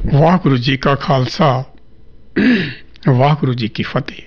ਵਾਹਿਗੁਰੂ ਜੀ ਕਾ ਖਾਲਸਾ ਵਾਹਿਗੁਰੂ ਜੀ ਕੀ ਫਤਿਹ।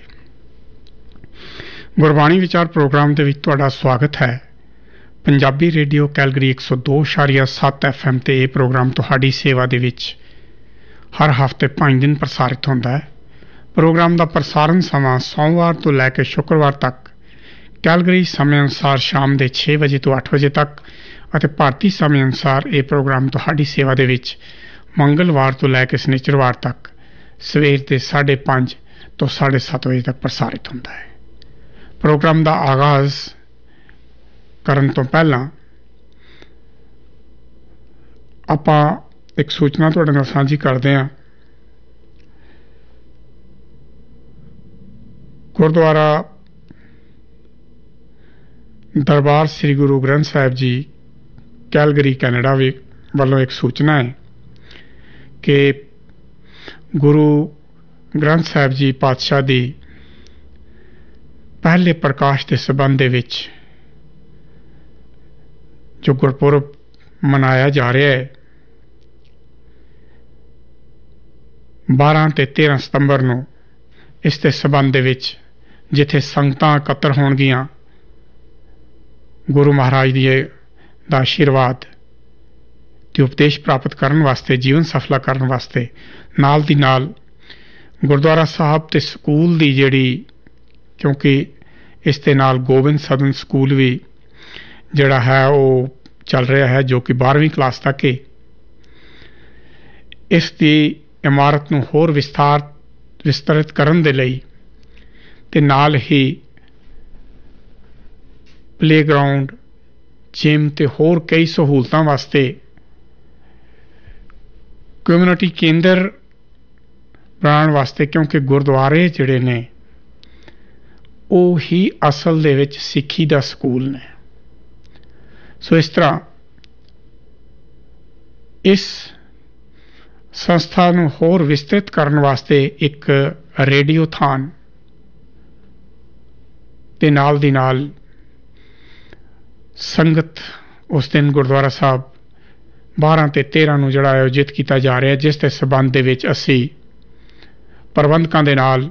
ਗੁਰਬਾਣੀ ਵਿਚਾਰ ਪ੍ਰੋਗਰਾਮ ਦੇ ਵਿੱਚ ਤੁਹਾਡਾ ਸਵਾਗਤ ਹੈ। ਪੰਜਾਬੀ ਰੇਡੀਓ ਕੈਲਗਰੀ 102.7 FM ਤੇ ਇਹ ਪ੍ਰੋਗਰਾਮ ਤੁਹਾਡੀ ਸੇਵਾ ਦੇ ਵਿੱਚ ਹਰ ਹਫ਼ਤੇ 5 ਦਿਨ ਪ੍ਰਸਾਰਿਤ ਹੁੰਦਾ ਹੈ। ਪ੍ਰੋਗਰਾਮ ਦਾ ਪ੍ਰਸਾਰਣ ਸਮਾਂ ਸੋਮਵਾਰ ਤੋਂ ਲੈ ਕੇ ਸ਼ੁੱਕਰਵਾਰ ਤੱਕ ਕੈਲਗਰੀ ਸਮੇਂ ਅਨੁਸਾਰ ਸ਼ਾਮ ਦੇ 6 ਵਜੇ ਤੋਂ 8 ਵਜੇ ਤੱਕ ਅਤੇ ਭਾਰਤੀ ਸਮੇਂ ਅਨੁਸਾਰ ਇਹ ਪ੍ਰੋਗਰਾਮ ਤੁਹਾਡੀ ਸੇਵਾ ਦੇ ਵਿੱਚ ਮੰਗਲਵਾਰ ਤੋਂ ਲੈ ਕੇ ਸ਼ਨੀਚਰਵਾਰ ਤੱਕ ਸਵੇਰ ਦੇ 5:30 ਤੋਂ 7:30 ਵਜੇ ਤੱਕ ਪ੍ਰਸਾਰਿਤ ਹੁੰਦਾ ਹੈ। ਪ੍ਰੋਗਰਾਮ ਦਾ ਆਗਾਜ਼ ਕਰਨ ਤੋਂ ਪਹਿਲਾਂ ਆਪਾਂ ਇੱਕ ਸੂਚਨਾ ਤੁਹਾਡੇ ਨਾਲ ਸਾਂਝੀ ਕਰਦੇ ਹਾਂ। ਗੁਰਦੁਆਰਾ ਦਰਬਾਰ ਸ੍ਰੀ ਗੁਰੂ ਗ੍ਰੰਥ ਸਾਹਿਬ ਜੀ ਕੈਲਗਰੀ ਕੈਨੇਡਾ ਵੱਲੋਂ ਇੱਕ ਸੂਚਨਾ ਹੈ ਕਿ ਗੁਰੂ ਗ੍ਰੰਥ ਸਾਹਿਬ ਜੀ ਪਾਤਸ਼ਾਹ ਦੀ ਪਹਿਲੇ ਪ੍ਰਕਾਸ਼ ਦੇ ਸੰਬੰਧ ਦੇ ਵਿੱਚ ਜੋ ਗੁਰਪੁਰਬ ਮਨਾਇਆ ਜਾ ਰਿਹਾ ਹੈ 12 ਤੇ 13 ਸਤੰਬਰ ਨੂੰ, ਇਸ ਦੇ ਸੰਬੰਧ ਦੇ ਵਿੱਚ ਜਿੱਥੇ ਸੰਗਤਾਂ ਇਕੱਤਰ ਹੋਣਗੀਆਂ ਗੁਰੂ ਮਹਾਰਾਜ ਜੀ ਦਾ ਆਸ਼ੀਰਵਾਦ ਤੇ ਉਪਦੇਸ਼ ਪ੍ਰਾਪਤ ਕਰਨ ਵਾਸਤੇ, ਜੀਵਨ ਸਫਲਾ ਕਰਨ ਵਾਸਤੇ, ਨਾਲ ਦੀ ਨਾਲ ਗੁਰਦੁਆਰਾ ਸਾਹਿਬ ਤੇ ਸਕੂਲ ਦੀ ਜਿਹੜੀ, ਕਿਉਂਕਿ ਇਸ ਦੇ ਨਾਲ ਗੋਬਿੰਦ ਸਦਨ ਸਕੂਲ ਵੀ ਜਿਹੜਾ ਹੈ ਉਹ ਚੱਲ ਰਿਹਾ ਹੈ ਜੋ ਕਿ 12ਵੀਂ ਕਲਾਸ ਤੱਕ ਹੈ। ਇਸ ਦੀ ਇਮਾਰਤ ਨੂੰ ਹੋਰ ਵਿਸਤਰਿਤ ਕਰਨ ਦੇ ਲਈ ਤੇ ਨਾਲ ਹੀ ਪਲੇਗਰਾਊਂਡ, ਜਿਮ ਤੇ ਹੋਰ ਕਈ ਸਹੂਲਤਾਂ ਵਾਸਤੇ ਕਮਿਊਨਿਟੀ ਕੇਂਦਰ ਬਣਾਉਣ ਵਾਸਤੇ, ਕਿਉਂਕਿ ਗੁਰਦੁਆਰੇ ਜਿਹੜੇ ਨੇ ਉਹ ਹੀ ਅਸਲ ਦੇ ਵਿੱਚ ਸਿੱਖੀ ਦਾ ਸਕੂਲ ਨੇ। ਸੋ ਇਸ ਤਰ੍ਹਾਂ ਇਸ ਸੰਸਥਾ ਨੂੰ ਹੋਰ ਵਿਸਤ੍ਰਿਤ ਕਰਨ ਵਾਸਤੇ ਇੱਕ ਰੇਡੀਓਥਾਨ ਤੇ ਨਾਲ ਦੀ ਨਾਲ ਸੰਗਤ ਉਸ ਦਿਨ ਗੁਰਦੁਆਰਾ ਸਾਹਿਬ 12 ਤੇ 13 ਨੂੰ ਜਿਹੜਾ ਆਯੋਜਿਤ ਕੀਤਾ ਜਾ ਰਿਹਾ, ਜਿਸ ਦੇ ਸਬੰਧ ਦੇ ਵਿੱਚ ਅਸੀਂ ਪ੍ਰਬੰਧਕਾਂ ਦੇ ਨਾਲ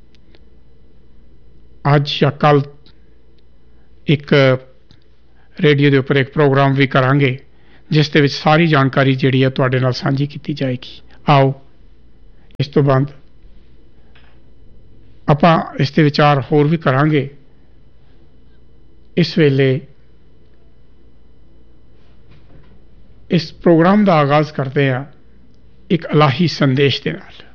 ਅੱਜ ਜਾਂ ਕੱਲ੍ਹ ਇੱਕ ਰੇਡੀਓ ਦੇ ਉੱਪਰ ਇੱਕ ਪ੍ਰੋਗਰਾਮ ਵੀ ਕਰਾਂਗੇ, ਜਿਸ ਦੇ ਵਿੱਚ ਸਾਰੀ ਜਾਣਕਾਰੀ ਜਿਹੜੀ ਹੈ ਤੁਹਾਡੇ ਨਾਲ ਸਾਂਝੀ ਕੀਤੀ ਜਾਏਗੀ। ਆਓ ਇਸ ਤੋਂ ਬਾਅਦ ਆਪਾਂ ਇਸ ਦੇ ਵਿਚਾਰ ਹੋਰ ਵੀ ਕਰਾਂਗੇ। ਇਸ ਵੇਲੇ ਇਸ ਪ੍ਰੋਗਰਾਮ ਦਾ ਆਗਾਜ਼ ਕਰਦੇ ਹਾਂ ਇੱਕ ਇਲਾਹੀ ਸੰਦੇਸ਼ ਦੇ ਨਾਲ।